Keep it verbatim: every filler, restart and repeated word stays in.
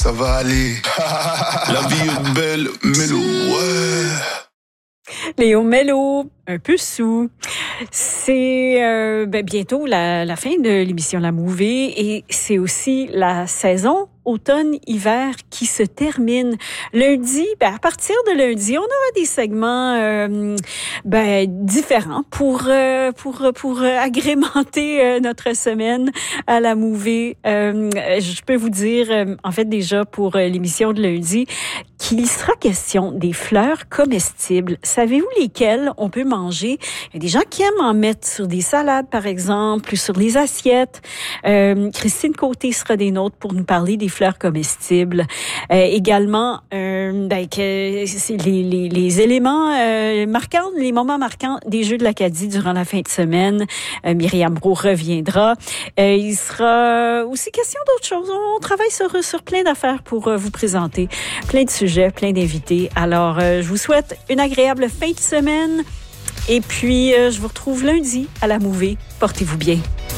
ça va aller. La vie est belle, Mélo, ouais. Léo Mello, un peu sous. C'est euh, ben, bientôt la, la fin de l'émission La Mouvée et c'est aussi la saison automne-hiver qui se termine. Lundi, ben, à partir de lundi, on aura des segments euh, ben, différents pour, euh, pour, pour agrémenter euh, notre semaine à La Mouvée. Euh, je peux vous dire, euh, en fait, déjà pour euh, l'émission de lundi, qu'il sera question des fleurs comestibles. Savez-vous lesquelles on peut manger? Il y a des gens qui aiment en mettre sur des salades, par exemple, ou sur les assiettes. Euh, Christine Côté sera des nôtres pour nous parler des fleurs comestibles. Euh, également, euh, ben, que c'est les, les, les éléments euh, marquants, les moments marquants des Jeux de l'Acadie durant la fin de semaine. Euh, Myriam Brault reviendra. Euh, il sera aussi question d'autres choses. On travaille sur, sur plein d'affaires pour euh, vous présenter plein de sujets, plein d'invités. Alors, euh, je vous souhaite une agréable fin de semaine. Et puis, euh, je vous retrouve lundi à La Mouvée. Portez-vous bien.